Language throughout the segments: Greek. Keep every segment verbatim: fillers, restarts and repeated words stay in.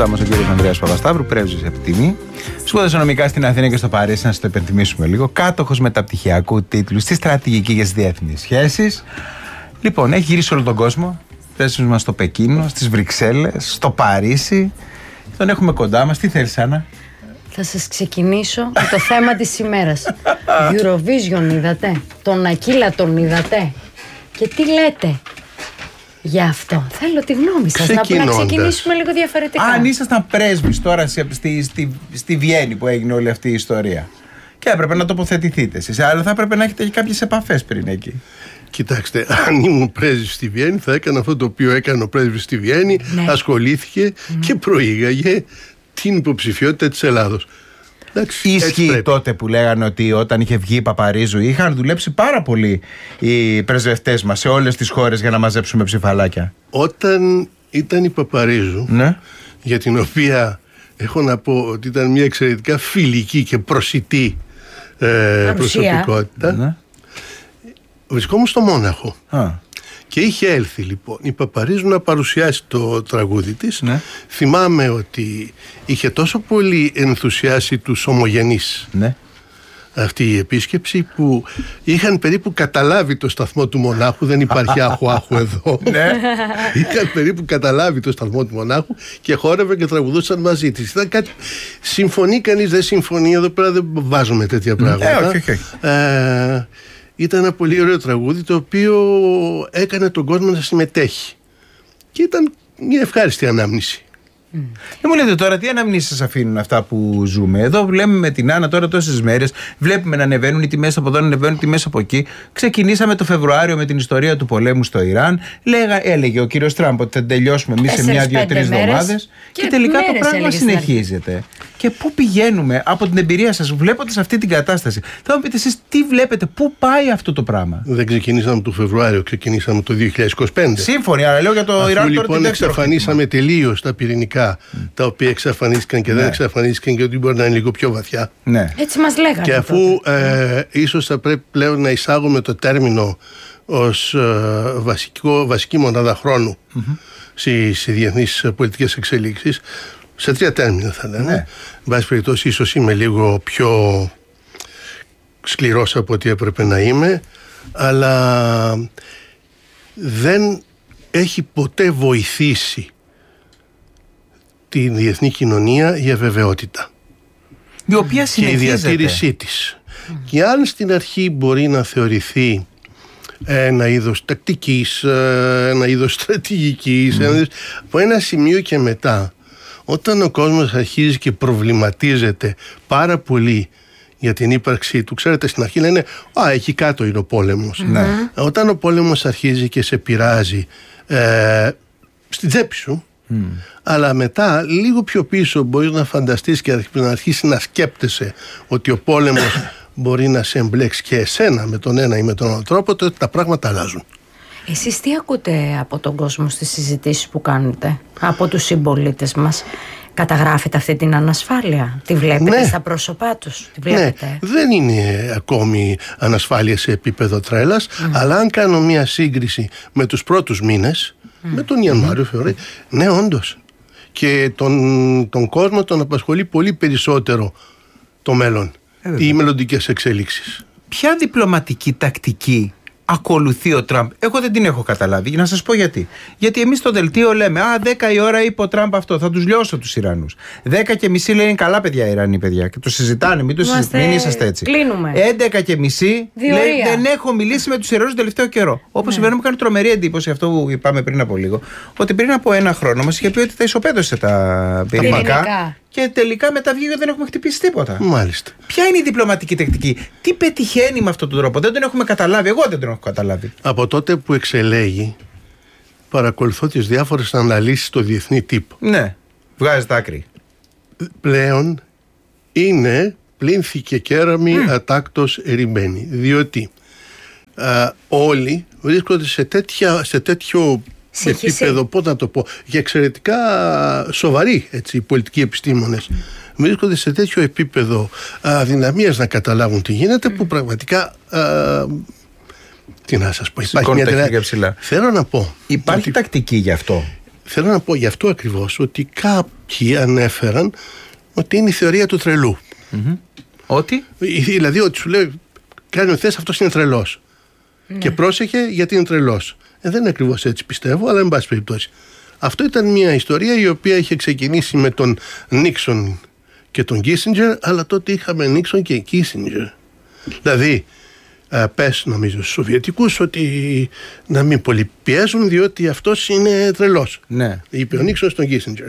Κοντά μας ο κύριος Ανδρέας Παπασταύρου, πρέσβης επιτιμή. Σπούδασε νομικά στην Αθήνα και στο Παρίσι, να σας το υπενθυμίσουμε λίγο. Κάτοχος μεταπτυχιακού τίτλου στη στρατηγική για τις διεθνείς σχέσεις. Λοιπόν, έχει γυρίσει όλο τον κόσμο. Πρέσβης μας στο Πεκίνο, στις Βρυξέλλες, στο Παρίσι. Τον έχουμε κοντά μας. Τι θέλεις, Άννα? Θα σας ξεκινήσω με το θέμα της ημέρας. Eurovision είδατε? Τον Ακύλα τον είδατε? Και τι λέτε για αυτό? Θέλω τη γνώμη σας. Να, να ξεκινήσουμε λίγο διαφορετικά. Αν ήσασταν πρέσβης τώρα στη, στη, στη, στη Βιέννη που έγινε όλη αυτή η ιστορία και έπρεπε να τοποθετηθείτε εσείς, αλλά θα έπρεπε να έχετε κάποιες επαφές πριν εκεί. Κοιτάξτε, αν ήμουν πρέσβης στη Βιέννη, θα έκανα αυτό το οποίο έκανε ο πρέσβης στη Βιέννη. Ναι. Ασχολήθηκε mm. και προήγαγε την υποψηφιότητα της Ελλάδος. Ίσχυε τότε που λέγανε ότι όταν είχε βγει η Παπαρίζου είχαν δουλέψει πάρα πολύ οι πρεσβευτές μας σε όλες τις χώρες για να μαζέψουμε ψηφαλάκια? Όταν ήταν η Παπαρίζου, ναι, για την οποία έχω να πω ότι ήταν μια εξαιρετικά φιλική και προσιτή ε, προσωπικότητα, ναι, βρισκόμουν στο Μόναχο. Α. Και είχε έλθει λοιπόν η Παπαρίζου να παρουσιάσει το τραγούδι της. Ναι. Θυμάμαι ότι είχε τόσο πολύ ενθουσιάσει τους ομογενείς, ναι, αυτή η επίσκεψη, που είχαν περίπου καταλάβει το σταθμό του Μονάχου. Δεν υπάρχει άχου άχου εδώ. Ναι. Είχαν περίπου καταλάβει το σταθμό του Μονάχου και χόρευαν και τραγουδούσαν μαζί της. Ήταν κάτι... Συμφωνεί κανείς, δεν συμφωνεί? Εδώ πέρα δεν βάζουμε τέτοια πράγματα. Ε, okay, okay. Ε, Ήταν ένα πολύ ωραίο τραγούδι, το οποίο έκανε τον κόσμο να συμμετέχει. Και ήταν μια ευχάριστη ανάμνηση. Mm. Δεν μου λέτε τώρα τι αναμνήσεις σας αφήνουν αυτά που ζούμε. Εδώ βλέπουμε με την Άννα τώρα τόσες μέρες. Βλέπουμε να ανεβαίνουν οι τιμές από εδώ, να ανεβαίνουν οι τιμές από εκεί. Ξεκινήσαμε το Φεβρουάριο με την ιστορία του πολέμου στο Ιράν. Λέγα, έλεγε ο κύριος Τραμπ ότι θα τελειώσουμε εμείς σε μια, δύο, τρεις εβδομάδες. Και, και τελικά το πράγμα συνεχίζεται. Και πού πηγαίνουμε από την εμπειρία σας, βλέποντας αυτή την κατάσταση? Θα μου πείτε εσείς τι βλέπετε, πού πάει αυτό το πράγμα? Δεν ξεκινήσαμε το Φεβρουάριο, ξεκινήσαμε το δύο χιλιάδες είκοσι πέντε. Σύμφωνοι, αλλά λέω για το Αφού Ιράν λοιπόν τώρα. Λοιπόν εξαφανίσαμε τελείως τα πυρηνικά, mm. τα οποία εξαφανίστηκαν και ναι. δεν εξαφανίστηκαν και ότι μπορεί να είναι λίγο πιο βαθιά. Ναι. Έτσι μας λέγανε. Και αφού ε, ίσως θα πρέπει πλέον να εισάγουμε το τέρμινο ως ε, βασικό, βασική μονάδα χρόνου mm-hmm. στις διεθνείς πολιτικές εξελίξεις, σε τρία τέρμινα θα λένε. Ναι. Εν πάση περιπτώσει, ίσως είμαι λίγο πιο σκληρός από ό,τι έπρεπε να είμαι, αλλά δεν έχει ποτέ βοηθήσει την διεθνή κοινωνία η αβεβαιότητα, η οποία και η διατήρησή της. Mm. Και αν στην αρχή μπορεί να θεωρηθεί ένα είδος τακτικής, ένα είδος στρατηγικής, mm. ένα είδος, από ένα σημείο και μετά, όταν ο κόσμος αρχίζει και προβληματίζεται πάρα πολύ για την ύπαρξή του, ξέρετε, στην αρχή λένε «Α, εκεί κάτω είναι ο πόλεμος». Mm-hmm. Όταν ο πόλεμος αρχίζει και σε πειράζει ε, στην τσέπη σου, mm. αλλά μετά λίγο πιο πίσω μπορείς να φανταστείς και να αρχίσεις να σκέπτεσαι ότι ο πόλεμος μπορεί να σε εμπλέξει και εσένα με τον ένα ή με τον άλλο τρόπο, τότε τα πράγματα αλλάζουν. Εσείς τι ακούτε από τον κόσμο στις συζητήσεις που κάνετε, από τους συμπολίτες μας? Καταγράφετε αυτή την ανασφάλεια? Τη βλέπετε ναι. στα πρόσωπά τους? Τη βλέπετε? Ναι. Δεν είναι ακόμη ανασφάλεια σε επίπεδο τρέλας, mm. αλλά αν κάνω μια σύγκριση με τους πρώτους μήνες, mm. με τον Ιανουάριο, mm. Φεβρουάριο, ναι, όντως. Και τον, τον κόσμο τον απασχολεί πολύ περισσότερο το μέλλον, ε, οι μελλοντικές εξέλιξεις. Ποια διπλωματική τακτική ακολουθεί ο Τραμπ? Εγώ δεν την έχω καταλάβει. Για να σας πω γιατί. Γιατί εμείς στο δελτίο λέμε «Α, δέκα η ώρα είπε ο Τραμπ αυτό, θα τους λιώσω τους Ιρανούς». δέκα και μισή λέει «Είναι καλά παιδιά οι Ιρανοί, παιδιά». Και το συζητάνε, μην το συζητάνε, μην είσαστε έτσι. Κλείνουμε. έντεκα και μισή λέει «Δεν έχω μιλήσει με τους Ιρανούς τον τελευταίο καιρό». Όπως ναι. μου κάνει τρομερή εντύπωση αυτό που είπαμε πριν από λίγο. Ότι πριν από ένα χρόνο μας είχε πει ότι θα ισοπαίδωσε τα πυρηνικά. Και τελικά μετά βγήκε ότι δεν έχουμε χτυπήσει τίποτα. Μάλιστα. Ποια είναι η διπλωματική τακτική? Τι πετυχαίνει με αυτόν τον τρόπο? Δεν τον έχουμε καταλάβει. Εγώ δεν τον έχω καταλάβει. Από τότε που εξελέγει, παρακολουθώ τις διάφορες αναλύσεις στο διεθνή τύπο. Ναι, βγάζει τα άκρη. Πλέον είναι πλήνθη κέραμη mm. ατάκτος ερημμένη. Διότι α, όλοι βρίσκονται σε, τέτοια, σε τέτοιο επίπεδο, πώς να το πω, για εξαιρετικά σοβαροί έτσι, οι πολιτικοί επιστήμονες. Mm. Βρίσκονται σε τέτοιο επίπεδο αδυναμίας να καταλάβουν τι γίνεται, mm. που πραγματικά α, τι να σας πω, υπάρχει μια τεράστια... Θέλω να πω υπάρχει ότι... τακτική γι' αυτό? θέλω να πω γι' αυτό ακριβώς, ότι κάποιοι ανέφεραν ότι είναι η θεωρία του τρελού. Mm-hmm. Ότι? Δηλαδή ότι σου λέει, κάνει ο θες, αυτός είναι τρελός. Ναι. Και πρόσεχε γιατί είναι τρελός. Ε, δεν είναι ακριβώς έτσι πιστεύω, αλλά εν πάση περιπτώσει. Αυτό ήταν μια ιστορία η οποία είχε ξεκινήσει με τον Νίξον και τον Κίσινγκερ, αλλά τότε είχαμε Νίξον και Κίσινγκερ. Δηλαδή, α, πες νομίζω στους Σοβιετικούς ότι να μην πολύ πιέζουν διότι αυτός είναι τρελός. Ναι. Είπε ο Νίξον στον Κίσινγκερ.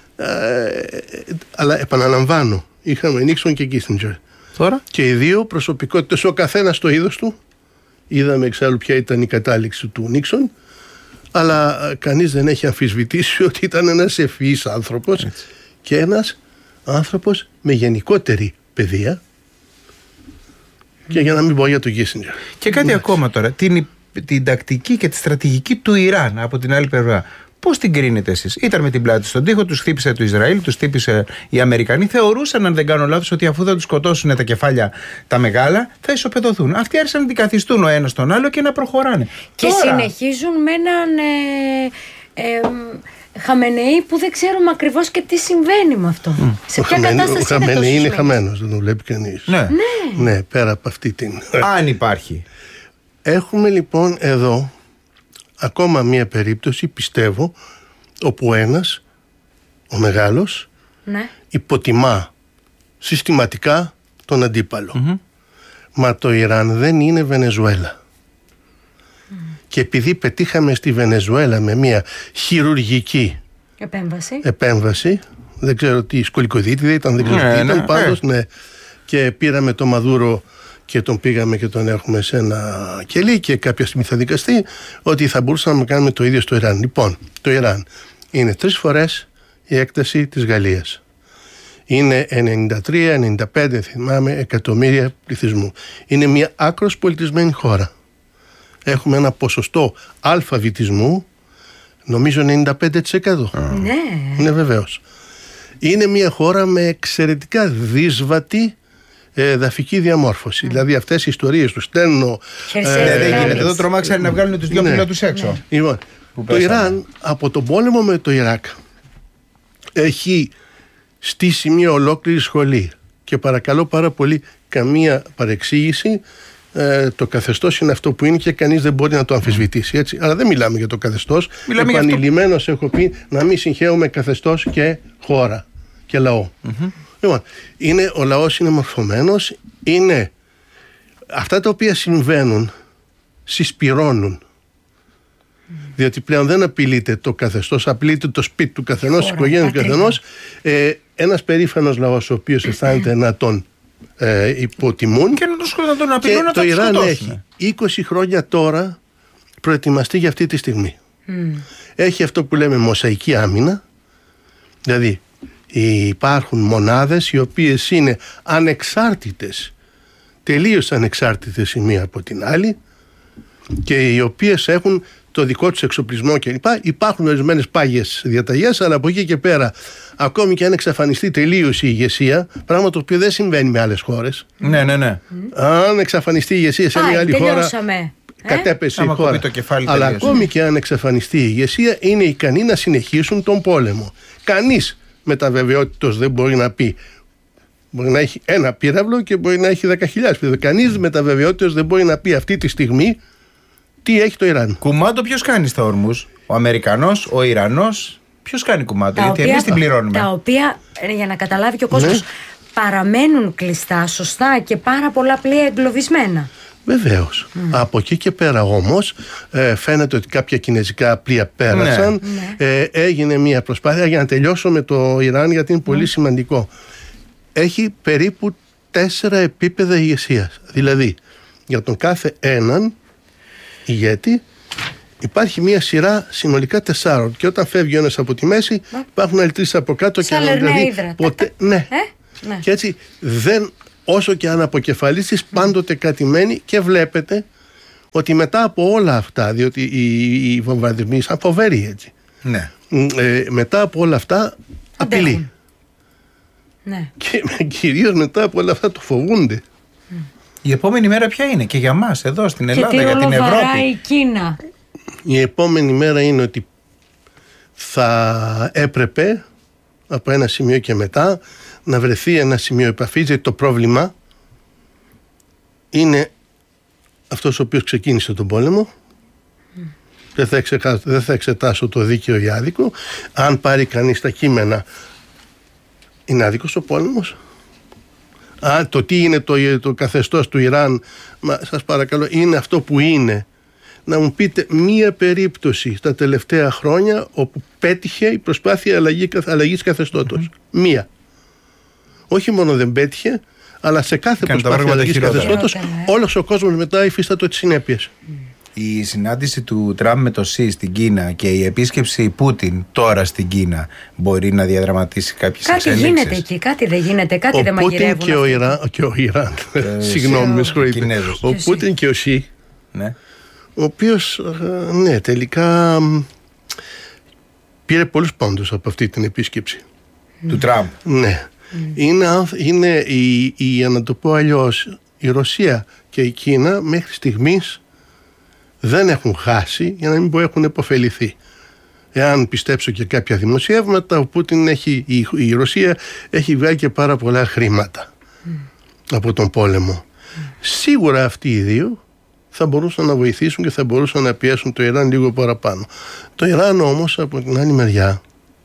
Αλλά επαναλαμβάνω, είχαμε Νίξον και Κίσινγκερ. Τώρα? Και οι δύο προσωπικότητες, ο καθένας το είδος του. Είδαμε εξάλλου ποια ήταν η κατάληξη του Νίξον. Αλλά κανείς δεν έχει αμφισβητήσει ότι ήταν ένας ευφυής άνθρωπος. Έτσι. Και ένας άνθρωπος με γενικότερη παιδεία. Και για να μην πω για τον Κίσινγκερ. Και κάτι Εντάξει. ακόμα τώρα. Την, την τακτική και τη στρατηγική του Ιράν από την άλλη πλευρά. Πώς την κρίνετε εσείς? Ήταν με την πλάτη στον τοίχο, τους χτύπησε το Ισραήλ, τους χτύπησε οι Αμερικανοί. Θεωρούσαν, αν δεν κάνω λάθος, ότι αφού θα τους σκοτώσουν τα κεφάλια τα μεγάλα, θα ισοπεδωθούν. Αυτοί άρχισαν να αντικαθιστούν ο ένας τον άλλο και να προχωράνε. Και Τώρα... συνεχίζουν με έναν ε, ε, Χαμενεή που δεν ξέρουμε ακριβώς και τι συμβαίνει με αυτό. Mm. Σε ποια Χαμενε... κατάσταση είναι αυτό? Ο Χαμενεή είναι χαμένος, δεν το βλέπει κανείς. Ναι. Ναι. ναι, πέρα από αυτή την. Αν υπάρχει. Έχουμε λοιπόν εδώ ακόμα μία περίπτωση, πιστεύω, όπου ένας, ο μεγάλος, ναι. υποτιμά συστηματικά τον αντίπαλο. Mm-hmm. Μα το Ιράν δεν είναι Βενεζουέλα. Mm. Και επειδή πετύχαμε στη Βενεζουέλα με μία χειρουργική επέμβαση, επέμβαση δεν ξέρω τι, σκολικοδίτιδα ήταν, δεν ξέρω τι ήταν, πάντως, ναι, και πήραμε το Μαδούρο και τον πήγαμε και τον έχουμε σε ένα κελί και κάποια στιγμή θα δικαστεί, ότι θα μπορούσαμε να κάνουμε το ίδιο στο Ιράν. Λοιπόν, το Ιράν είναι τρεις φορές η έκταση της Γαλλίας. Είναι ενενήντα τρία ενενήντα πέντε, θυμάμαι, εκατομμύρια πληθυσμού. Είναι μια άκρως πολιτισμένη χώρα. Έχουμε ένα ποσοστό αλφαβητισμού, νομίζω ενενήντα πέντε τοις εκατό. Mm. Ναι. Ναι, βεβαίως. Είναι μια χώρα με εξαιρετικά δύσβατη εδαφική διαμόρφωση. Mm. Δηλαδή αυτές οι ιστορίες του στέλνω. Ε, δεν γίνεται. Εδώ τρομάξανε να βγάλουν τους δυο ναι. πιλότους έξω. Ναι. Λοιπόν, το Ιράν από τον πόλεμο με το Ιράκ έχει στήσει μια ολόκληρη σχολή. Και παρακαλώ πάρα πολύ, καμία παρεξήγηση. Ε, το καθεστώς είναι αυτό που είναι και κανείς δεν μπορεί να το αμφισβητήσει. Έτσι. Αλλά δεν μιλάμε για το καθεστώς. Επανειλημμένως έχω πει να μην συγχαίουμε καθεστώς και χώρα και λαό. Mm-hmm. Λοιπόν, είναι, ο λαός είναι μορφωμένος, είναι αυτά τα οποία συμβαίνουν συσπυρώνουν. Mm. Διότι πλέον δεν απειλείται το καθεστώς, απειλείται το σπίτι του καθενός, της οικογένειας του καθενός. Ε, ένας περήφανος λαός ο οποίος αισθάνεται να τον ε, υποτιμούν και να, τους, να τον απειλούν, και να το Ιράν έχει είκοσι χρόνια τώρα προετοιμαστεί για αυτή τη στιγμή. Mm. Έχει αυτό που λέμε μοσαϊκή άμυνα, δηλαδή υπάρχουν μονάδες οι οποίες είναι ανεξάρτητες, τελείως ανεξάρτητες η μία από την άλλη και οι οποίες έχουν το δικό τους εξοπλισμό κλπ. Υπάρχουν ορισμένες πάγιες διαταγές, αλλά από εκεί και πέρα, ακόμη και αν εξαφανιστεί τελείως η ηγεσία, πράγμα το οποίο δεν συμβαίνει με άλλες χώρες. Ναι, ναι, ναι. Αν εξαφανιστεί η ηγεσία σε μια άλλη χώρα, κατέπεσε η χώρα. Το κεφάλι, αλλά τελείως. Ακόμη και αν εξαφανιστεί η ηγεσία, είναι ικανοί να συνεχίσουν τον πόλεμο. Κανείς με τα βεβαιότητος δεν μπορεί να πει. Μπορεί να έχει ένα πύραυλο και μπορεί να έχει δέκα χιλιάδες πύραυλα. Κανείς με τα βεβαιότητος δεν μπορεί να πει αυτή τη στιγμή τι έχει το Ιράν. Κουμάντο ποιος κάνει στα ορμούς? Ο Αμερικανός, ο Ιρανός? Ποιος κάνει κουμάντο? Γιατί οποία, εμείς την πληρώνουμε. Τα οποία, για να καταλάβει και ο κόσμος, ναι. παραμένουν κλειστά σωστά και πάρα πολλά πλοία εγκλωβισμένα. Βεβαίως. Mm. Από εκεί και πέρα όμως ε, φαίνεται ότι κάποια κινέζικα πλοία πέρασαν. Ναι. Ε, έγινε μια προσπάθεια για να τελειώσω με το Ιράν, γιατί είναι πολύ mm. σημαντικό. Έχει περίπου τέσσερα επίπεδα ηγεσίας. Δηλαδή για τον κάθε έναν ηγέτη υπάρχει μια σειρά συνολικά τεσσάρων. Και όταν φεύγει ο ένας από τη μέση, mm. υπάρχουν άλλοι τρεις από κάτω. Σαν και δηλαδή, ποτέ, ναι. Ε? ναι. Και έτσι δεν. Όσο και αν αποκεφαλίσεις, πάντοτε κάτι μένει και βλέπετε ότι μετά από όλα αυτά, διότι οι, οι βομβαρδισμοί σαν φοβεροί έτσι, ναι. ε, μετά από όλα αυτά απειλεί. Ναι. Και κυρίως μετά από όλα αυτά το φοβούνται. Mm. Η επόμενη μέρα ποια είναι και για μας εδώ στην Ελλάδα, και για την Ευρώπη? Η Κίνα. Η επόμενη μέρα είναι ότι θα έπρεπε από ένα σημείο και μετά να βρεθεί ένα σημείο επαφής, γιατί το πρόβλημα είναι αυτός ο οποίος ξεκίνησε τον πόλεμο. Mm. Δεν, θα εξετάσω, δεν θα εξετάσω το δίκαιο ή άδικο. Αν πάρει κανείς τα κείμενα, είναι άδικος ο πόλεμος? Α, το τι είναι το, το καθεστώς του Ιράν, μα, σας παρακαλώ, είναι αυτό που είναι. Να μου πείτε μία περίπτωση στα τελευταία χρόνια όπου πέτυχε η προσπάθεια αλλαγή, αλλαγής καθεστώτος. Mm-hmm. Μία. Όχι μόνο δεν πέτυχε, αλλά σε κάθε Κάνε προσπάθεια αλλαγής καθεστώτος όλος ο κόσμος μετά υφίστατο τις συνέπειες. Mm. Η συνάντηση του Τραμπ με το ΣΥ στην Κίνα και η επίσκεψη Πούτιν τώρα στην Κίνα μπορεί να διαδραματίσει κάποιες εξελίξεις? Κάτι γίνεται εκεί, κάτι δεν γίνεται, κάτι ο δεν Πούτιν μαγειρεύουν. Και ο, Ιράν, και ο Ιράν, συγγνώμη με συγχωρείτε, ο Πούτιν και ο ΣΥ, ναι. ο οποίος ναι, τελικά πήρε πολλούς πόντους από αυτή την επίσκεψη mm. του Τραμπ. Ναι. Mm. Είναι, είναι η, η, να το πω αλλιώς, η Ρωσία και η Κίνα μέχρι στιγμής δεν έχουν χάσει, για να μην πω έχουν επωφεληθεί. Εάν πιστέψω και κάποια δημοσιεύματα, ο Πούτιν έχει, η, η Ρωσία έχει βγάλει και πάρα πολλά χρήματα mm. από τον πόλεμο. Mm. Σίγουρα αυτοί οι δύο θα μπορούσαν να βοηθήσουν και θα μπορούσαν να πιέσουν το Ιράν λίγο παραπάνω. Το Ιράν όμως από την άλλη μεριά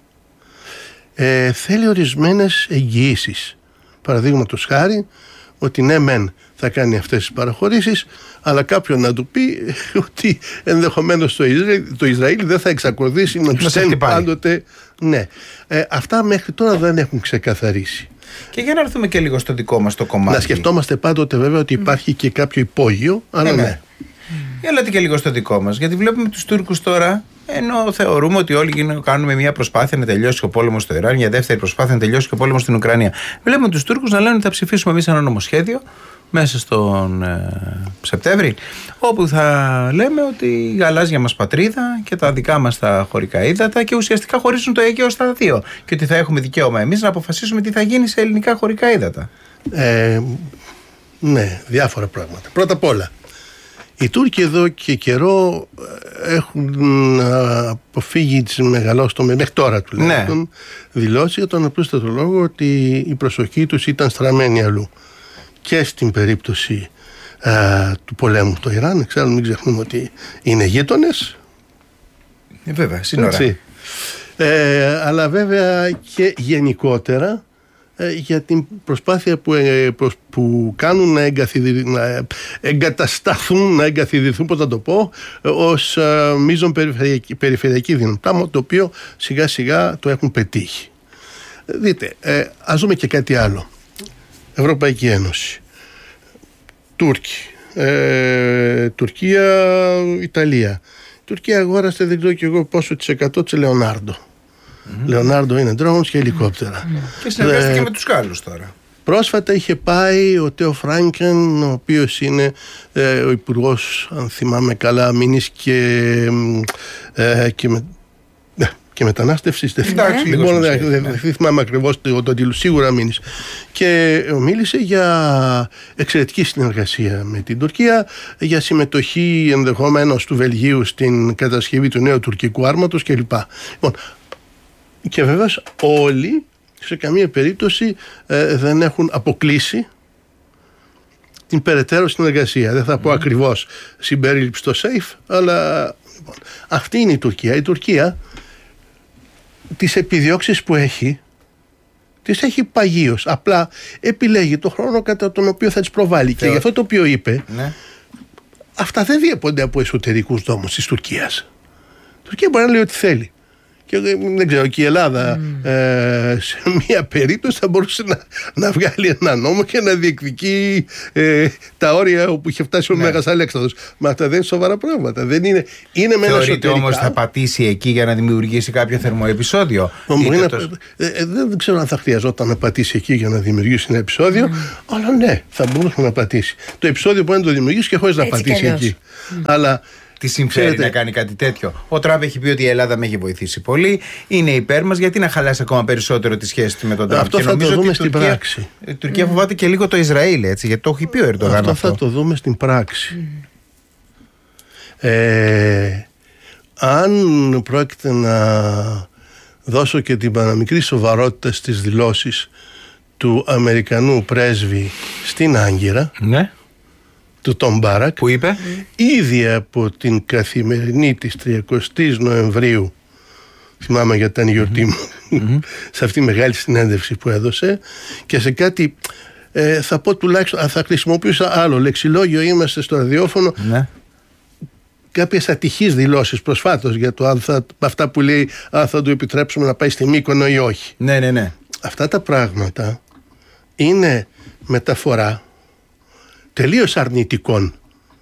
ε, θέλει ορισμένες εγγυήσεις. Παραδείγματος χάρη ότι ναι μεν θα κάνει αυτές τις παραχωρήσεις, αλλά κάποιον να του πει ότι ενδεχομένως το Ισραήλ, το Ισραήλ δεν θα εξακολουθήσει να του στέλνει πάντοτε. Ναι. Ε, αυτά μέχρι τώρα δεν έχουν ξεκαθαρίσει. Και για να έρθουμε και λίγο στο δικό μας το κομμάτι. Να σκεφτόμαστε πάντοτε βέβαια ότι υπάρχει mm. και κάποιο υπόγειο, αλλά ναι. ναι. Για έλατε και λίγο στο δικό μας, γιατί βλέπουμε τους Τούρκους τώρα, ενώ θεωρούμε ότι όλοι κάνουμε μια προσπάθεια να τελειώσει ο πόλεμος στο Ιράν, μια δεύτερη προσπάθεια να τελειώσει ο πόλεμος στην Ουκρανία. Βλέπουμε τους Τούρκους να λένε ότι θα ψηφίσουμε εμείς ένα νομοσχέδιο μέσα στον ε, Σεπτέμβρη, όπου θα λέμε ότι η γαλάζια μας πατρίδα και τα δικά μας τα χωρικά ύδατα και ουσιαστικά χωρίζουν το Αίγαιο στα δύο, και ότι θα έχουμε δικαίωμα εμείς να αποφασίσουμε τι θα γίνει σε ελληνικά χωρικά ύδατα. Ε, ναι, διάφορα πράγματα. Πρώτα απ' όλα, οι Τούρκοι εδώ και καιρό έχουν αποφύγει τις μεγαλόστομες, μέχρι τώρα τουλάχιστον, ναι. δηλώσει για τον απλούστατο λόγο ότι η προσοχή τους ήταν στραμμένη αλλού. Και στην περίπτωση α, του πολέμου στο Ιράν, εξάλλου μην ξεχνούμε ότι είναι γείτονες. Ε, βέβαια, σύνορα. Ε, αλλά βέβαια και γενικότερα ε, για την προσπάθεια που, ε, προς, που κάνουν να, εγκαθιδι, να εγκατασταθούν, να εγκαθιδρυθούν, πώς θα το πω, ως ε, μείζον περιφερειακή, περιφερειακή δύναμη. Πράγμα το οποίο σιγά σιγά το έχουν πετύχει. Δείτε, ε, ας δούμε και κάτι άλλο. Ευρωπαϊκή Ένωση, Τούρκοι, ε, Τουρκία, Ιταλία. Η Τουρκία αγόρασε δεν ξέρω και εγώ πόσο της εκατό της Λεωνάρντο. Mm-hmm. Λεωνάρντο είναι drones και ελικόπτερα. Mm-hmm. Και συνεργάστηκε ε, με τους Γάλλους τώρα. Πρόσφατα είχε πάει ο Τέο Φράγκεν, ο οποίος είναι ε, ο υπουργός, αν θυμάμαι καλά, αμήνης και, ε, και με, και μετανάστευση. Δεν θυμάμαι ακριβώς το τίτλο, σίγουρα μείνεις. Και μίλησε για εξαιρετική συνεργασία με την Τουρκία, για συμμετοχή ενδεχομένως του Βελγίου στην κατασκευή του νέου τουρκικού άρματος κλπ. Λοιπόν, και βέβαιως όλοι σε καμία περίπτωση ε, δεν έχουν αποκλείσει την περαιτέρω συνεργασία. Δεν θα πω mm. ακριβώς συμπερίληψη στο ΣΕΙΦ, αλλά λοιπόν, αυτή είναι η Τουρκία. Η Τουρκία τις επιδιώξεις που έχει τις έχει παγίως, απλά επιλέγει το χρόνο κατά τον οποίο θα τις προβάλλει. Θεό. Και για αυτό το οποίο είπε, ναι. αυτά δεν διέπονται από εσωτερικούς νόμους της Τουρκίας. Η Τουρκία μπορεί να λέει ό,τι θέλει. Και δεν ξέρω, και η Ελλάδα mm. ε, σε μία περίπτωση θα μπορούσε να, να βγάλει ένα νόμο και να διεκδικεί ε, τα όρια όπου είχε φτάσει ο ναι. Μέγας Αλέξανδρος. Μα αυτά δεν είναι σοβαρά πράγματα. Δεν είναι, είναι με θεωρείτε όμως θα πατήσει εκεί για να δημιουργήσει κάποιο θερμοεπισόδιο? Να, το... ε, ε, δεν ξέρω αν θα χρειαζόταν να πατήσει εκεί για να δημιουργήσει ένα επεισόδιο, mm. αλλά ναι, θα μπορούσε να πατήσει. Το επεισόδιο μπορεί να το δημιουργήσει και χωρίς να πατήσει εκεί. Mm. Αλλά τι συμφέρει Ξέρετε. να κάνει κάτι τέτοιο? Ο Τραμπ έχει πει ότι η Ελλάδα με έχει βοηθήσει πολύ, είναι υπέρ μας, γιατί να χαλάσει ακόμα περισσότερο τη σχέση με τον Τραμπ? Αυτό και θα το δούμε στην Τουρκία, πράξη. Η Τουρκία mm. φοβάται και λίγο το Ισραήλ, έτσι, γιατί το έχει πει ο Ερντογάν. Αυτό, αυτό θα το δούμε στην πράξη. Mm. Ε, αν πρόκειται να δώσω και την παραμικρή σοβαρότητα στις δηλώσεις του Αμερικανού πρέσβη στην Άγκυρα, ναι, του Τον Μπάρακ, που είπε ήδη από την καθημερινή της τριακοστής Νοεμβρίου, θυμάμαι γιατί ήταν η γιορτή μου, mm-hmm. σε αυτή τη μεγάλη συνέντευξη που έδωσε, και σε κάτι ε, θα πω τουλάχιστον, θα χρησιμοποιούσα άλλο λεξιλόγιο, είμαστε στο ραδιόφωνο, ναι, κάποιες ατυχείς δηλώσεις προσφάτως για το αν θα, αυτά που λέει αν θα του επιτρέψουμε να πάει στη Μύκονο ή όχι. Ναι, ναι, ναι. Αυτά τα πράγματα είναι μεταφορά τελείως αρνητικών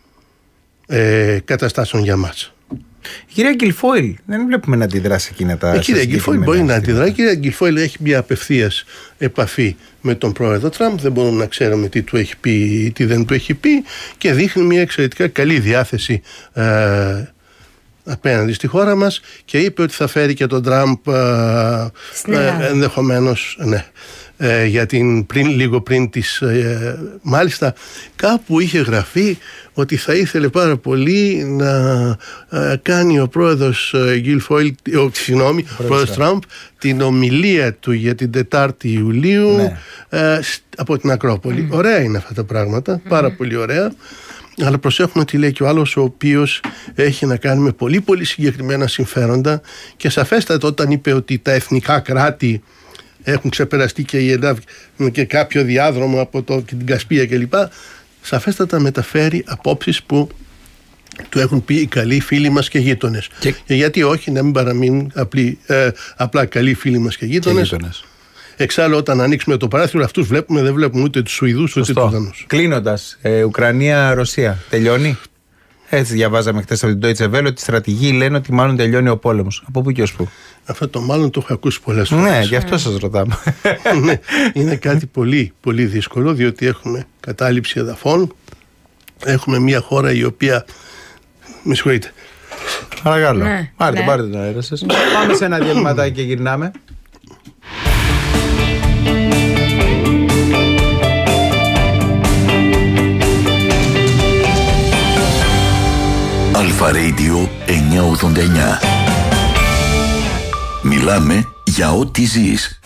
ε, καταστάσεων για μας. Η κυρία Γκιλφόιλ δεν βλέπουμε να αντιδράσει εκείνα τα. Η κυρία Γκιλφόιλ μπορεί να αντιδράσει. Η κυρία Γκιλφόιλ έχει μια απευθείας επαφή με τον πρόεδρο Τραμπ. Δεν μπορούμε να ξέρουμε τι του έχει πει ή τι δεν του έχει πει, και δείχνει μια εξαιρετικά καλή διάθεση ε, απέναντι στη χώρα μας, και είπε ότι θα φέρει και τον Τραμπ ε, ε, ενδεχομένως, ναι, ε, για την, πριν, λίγο πριν της ε, μάλιστα κάπου είχε γραφεί ότι θα ήθελε πάρα πολύ να ε, κάνει ο πρόεδρος ε, Γκιλφόιλ, ο, συγγνώμη, ο πρόεδρος Τραμπ την ομιλία του για την Τετάρτη Ιουλίου, ναι, ε, από την Ακρόπολη. Mm. Ωραία είναι αυτά τα πράγματα, mm. πάρα πολύ ωραία. Αλλά προσέχουμε τι λέει και ο άλλος, ο οποίος έχει να κάνει με πολύ πολύ συγκεκριμένα συμφέροντα, και σαφέστατα όταν είπε ότι τα εθνικά κράτη έχουν ξεπεραστεί και η Ελλάδα και κάποιο διάδρομο από το, και την Κασπία κλπ, σαφέστατα μεταφέρει απόψεις που του έχουν πει οι καλοί φίλοι μας και γείτονες. Και, και γιατί όχι να μην παραμείνουν απλή, ε, απλά καλοί φίλοι μας και γείτονες. Εξάλλου, όταν ανοίξουμε το παράθυρο, αυτούς βλέπουμε, δεν βλέπουμε ούτε τους Σουηδούς ούτε τους Δανούς. Κλείνοντας, ε, Ουκρανία-Ρωσία, τελειώνει. Έτσι διαβάζαμε χθες από την Deutsche Welle ότι οι στρατηγοί λένε ότι μάλλον τελειώνει ο πόλεμος. Από πού και ως πού. Αυτό το μάλλον το έχω ακούσει πολλές φορές. Ναι, γι' αυτό σας ρωτάμε. Ναι, είναι κάτι πολύ, πολύ δύσκολο, διότι έχουμε κατάληψη εδαφών. Έχουμε μια χώρα η οποία. Με συγχωρείτε. Παρακαλώ. Ναι, πάρτε, ναι. πάρτε τον αέρα σας. Πάμε σε ένα διαλυματάκι και γυρνάμε. Αλφα Radio εννιακόσια ογδόντα εννιά. Μιλάμε για ό,τι ζεις.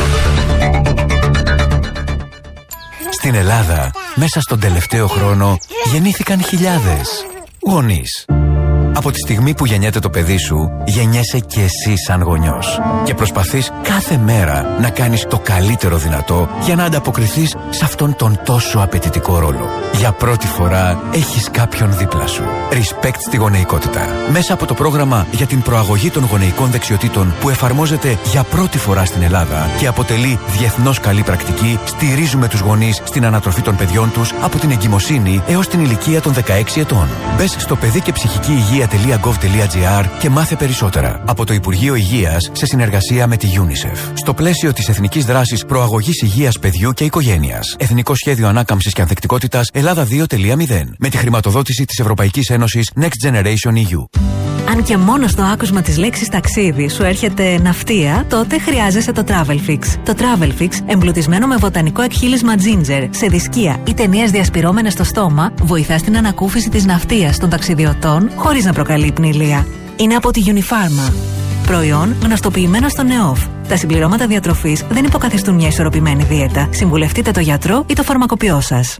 Στην Ελλάδα, μέσα στον τελευταίο χρόνο, γεννήθηκαν χιλιάδες γονείς. Από τη στιγμή που γεννιέται το παιδί σου, γεννιέσαι και εσύ σαν γονιός. Και προσπαθείς κάθε μέρα να κάνεις το καλύτερο δυνατό για να ανταποκριθείς σε αυτόν τον τόσο απαιτητικό ρόλο. Για πρώτη φορά έχεις κάποιον δίπλα σου. Respect στη γονεϊκότητα. Μέσα από το πρόγραμμα για την προαγωγή των γονεϊκών δεξιοτήτων που εφαρμόζεται για πρώτη φορά στην Ελλάδα και αποτελεί διεθνώς καλή πρακτική, στηρίζουμε τους γονείς στην ανατροφή των παιδιών τους από την εγκυμοσύνη έως την ηλικία των δεκαέξι ετών. Μπες στο παιδί και ψυχική υγεία τελεία γκοβ τελεία τζι άρ και μάθε περισσότερα από το Υπουργείο Υγείας σε συνεργασία με τη UNICEF. Στο πλαίσιο της Εθνικής Δράσης Προαγωγής Υγείας Παιδιού και Οικογένειας. Εθνικό Σχέδιο Ανάκαμψης και Ανθεκτικότητας Ελλάδα δύο τελεία μηδέν. Με τη χρηματοδότηση της Ευρωπαϊκής Ένωσης Next Generation ι γιου. Αν και μόνο στο άκουσμα της λέξης ταξίδι σου έρχεται ναυτία, τότε χρειάζεσαι το Travelfix. Το Travelfix, εμπλουτισμένο με βοτανικό εκχύλισμα ginger, σε δισκία ή ταινίες διασπυρώμενες στο στόμα, βοηθά στην ανακούφιση της ναυτίας των ταξιδιωτών χωρίς να προκαλεί πνηλία. Είναι από τη Unifarma. Προϊόν γνωστοποιημένο στο ΝΕΟΦ. Τα συμπληρώματα διατροφής δεν υποκαθιστούν μια ισορροπημένη δίαιτα. Συμβουλευτείτε το γιατρό ή το φαρμακοποιό σας.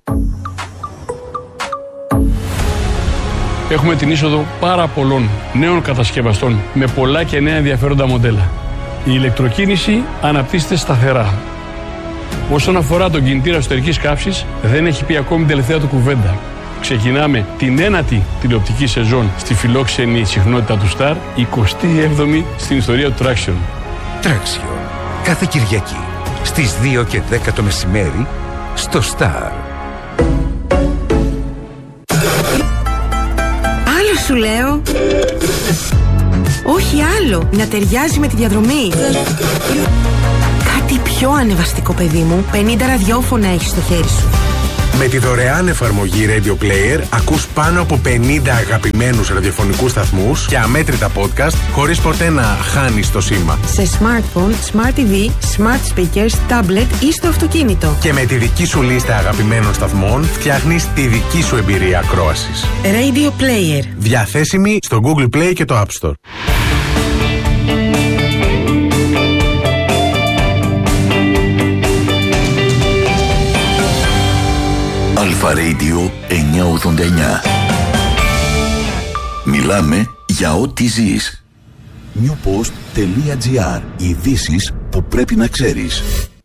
Έχουμε την είσοδο πάρα πολλών νέων κατασκευαστών με πολλά και νέα ενδιαφέροντα μοντέλα. Η ηλεκτροκίνηση αναπτύσσεται σταθερά. Όσον αφορά τον κινητήρα εσωτερικής καύσης, δεν έχει πει ακόμη την τελευταία του κουβέντα. Ξεκινάμε την ένατη τηλεοπτική σεζόν στη φιλόξενη συχνότητα του Star, εικοστή έβδομη στην ιστορία του Traction. Traction. Κάθε Κυριακή στις δύο και δέκα το μεσημέρι στο Star. Άλλο σου λέω. Όχι άλλο. Να ταιριάζει με τη διαδρομή. Κάτι πιο ανεβαστικό, παιδί μου. πενήντα ραδιόφωνα έχεις στο χέρι σου. Με τη δωρεάν εφαρμογή Radio Player ακούς πάνω από πενήντα αγαπημένους ραδιοφωνικούς σταθμούς και αμέτρητα podcast χωρίς ποτέ να χάνεις το σήμα. Σε smartphone, smart τι βι, smart speakers, tablet ή στο αυτοκίνητο. Και με τη δική σου λίστα αγαπημένων σταθμών φτιάχνεις τη δική σου εμπειρία ακρόασης. Radio Player. Διαθέσιμη στο Google Play και το App Store. Αλφα Radio εννιακόσια ογδόντα εννιά. Μιλάμε για ό,τι ζεις. newpost τελεία gr. Ειδήσεις που πρέπει να ξέρεις.